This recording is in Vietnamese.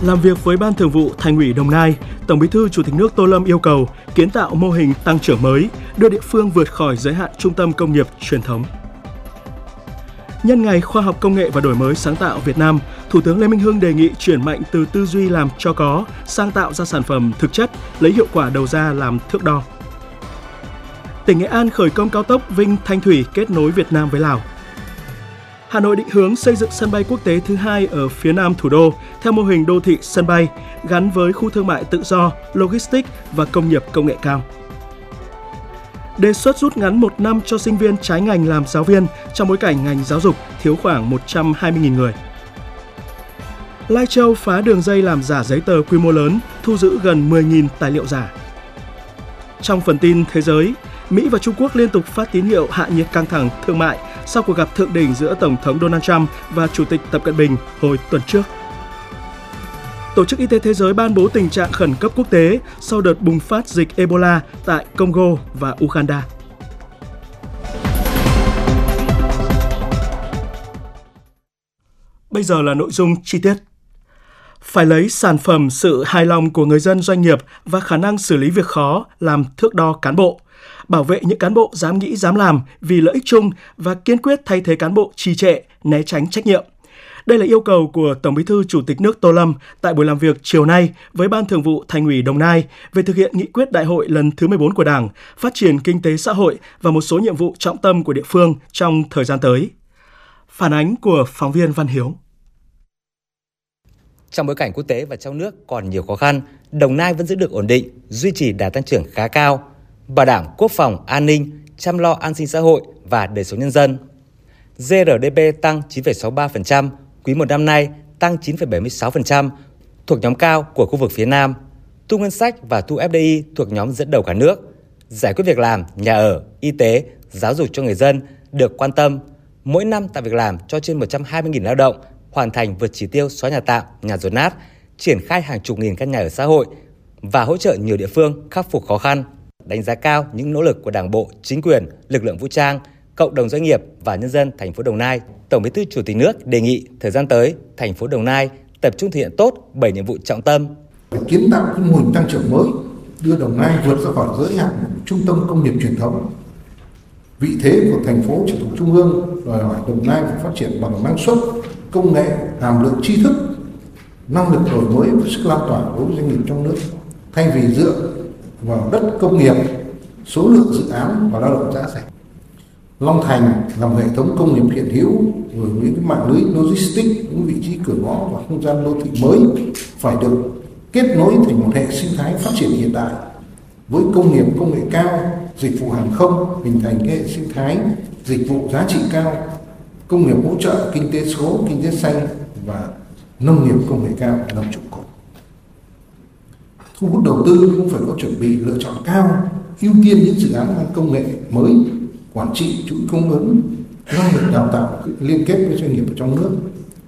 Làm việc với Ban Thường vụ Thành ủy Đồng Nai, Tổng Bí thư Chủ tịch nước Tô Lâm yêu cầu kiến tạo mô hình tăng trưởng mới, đưa địa phương vượt khỏi giới hạn trung tâm công nghiệp truyền thống. Nhân ngày Khoa học Công nghệ và Đổi mới sáng tạo Việt Nam, Thủ tướng Lê Minh Hưng đề nghị chuyển mạnh từ tư duy làm cho có sang tạo ra sản phẩm thực chất, lấy hiệu quả đầu ra làm thước đo. Tỉnh Nghệ An khởi công cao tốc Vinh - Thanh Thủy kết nối Việt Nam với Lào. Hà Nội định hướng xây dựng sân bay quốc tế thứ hai ở phía nam thủ đô theo mô hình đô thị sân bay gắn với khu thương mại tự do, logistics và công nghiệp công nghệ cao. Đề xuất rút ngắn 1 năm cho sinh viên trái ngành làm giáo viên trong bối cảnh ngành giáo dục thiếu khoảng 120.000 người. Lai Châu phá đường dây làm giả giấy tờ quy mô lớn, thu giữ gần 10.000 tài liệu giả. Trong phần tin thế giới, Mỹ và Trung Quốc liên tục phát tín hiệu hạ nhiệt căng thẳng thương mại sau cuộc gặp thượng đỉnh giữa Tổng thống Donald Trump và Chủ tịch Tập Cận Bình hồi tuần trước. Tổ chức Y tế Thế giới ban bố tình trạng khẩn cấp quốc tế sau đợt bùng phát dịch Ebola tại Congo và Uganda. Bây giờ là nội dung chi tiết. Phải lấy sản phẩm, sự hài lòng của người dân, doanh nghiệp và khả năng xử lý việc khó làm thước đo cán bộ. Bảo vệ những cán bộ dám nghĩ dám làm vì lợi ích chung và kiên quyết thay thế cán bộ trì trệ, né tránh trách nhiệm. Đây là yêu cầu của Tổng Bí thư Chủ tịch nước Tô Lâm tại buổi làm việc chiều nay với Ban Thường vụ Thành ủy Đồng Nai về thực hiện nghị quyết đại hội lần thứ 14 của Đảng, phát triển kinh tế xã hội và một số nhiệm vụ trọng tâm của địa phương trong thời gian tới. Phản ánh của phóng viên Văn Hiếu. Trong bối cảnh quốc tế và trong nước còn nhiều khó khăn, Đồng Nai vẫn giữ được ổn định, duy trì đà tăng trưởng khá cao, bảo đảm quốc phòng, an ninh, chăm lo an sinh xã hội và đời sống nhân dân. GRDP tăng 9,63%, quý 1 năm nay tăng 9,76%, thuộc nhóm cao của khu vực phía Nam. Thu ngân sách và thu FDI thuộc nhóm dẫn đầu cả nước. Giải quyết việc làm, nhà ở, y tế, giáo dục cho người dân được quan tâm. Mỗi năm tạo việc làm cho trên 120.000 lao động, hoàn thành vượt chỉ tiêu xóa nhà tạm, nhà dột nát, triển khai hàng chục nghìn căn nhà ở xã hội và hỗ trợ nhiều địa phương khắc phục khó khăn. Đánh giá cao những nỗ lực của Đảng bộ, chính quyền, lực lượng vũ trang, cộng đồng doanh nghiệp và nhân dân thành phố Đồng Nai. Tổng Bí thư Chủ tịch nước đề nghị thời gian tới, thành phố Đồng Nai tập trung thực hiện tốt 7 nhiệm vụ trọng tâm. Kiến tạo cái mô hình tăng trưởng mới, đưa Đồng Nai vượt ra khỏi giới hạn trung tâm công nghiệp truyền thống. Vị thế của thành phố trực thuộc trung ương đòi hỏi Đồng Nai phải phát triển bằng năng suất, công nghệ, hàm lượng tri thức, năng lực đổi mới và sức lan tỏa đối với doanh nghiệp trong nước, thay vì dựa vào đất công nghiệp, số lượng dự án và lao động giá rẻ. Long Thành là một hệ thống công nghiệp hiện hữu với những cái mạng lưới logistics, những vị trí cửa ngõ và không gian đô thị mới phải được kết nối thành một hệ sinh thái phát triển hiện đại với công nghiệp công nghệ cao, dịch vụ hàng không, hình thành hệ sinh thái dịch vụ giá trị cao, công nghiệp hỗ trợ, kinh tế số, kinh tế xanh và nông nghiệp công nghệ cao làm trụ cột. Thu hút đầu tư cũng phải có chuẩn bị lựa chọn cao, ưu tiên những dự án mang công nghệ mới, quản trị chuỗi cung ứng, năng lực đào tạo liên kết với doanh nghiệp ở trong nước,